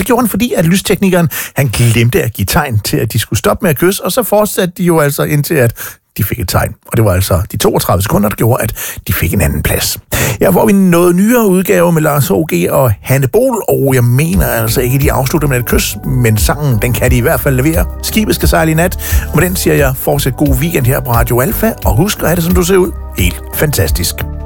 gjorde han, fordi at lysteknikeren, han glemte at give tegn til, at de skulle stoppe med at kysse, og så fortsatte de jo altså indtil, at de fik et tegn. Og det var altså de 32 sekunder, der gjorde, at de fik en anden plads. Her får vi noget nyere udgave med Lars H.G. og Hanne Bol, og jeg mener altså ikke, de afslutter med et kys, men sangen, den kan de i hvert fald levere. Skibet skal sejle i nat, og med den siger jeg fortsat god weekend her på Radio Alfa, og husk at have det, som du ser ud, helt fantastisk.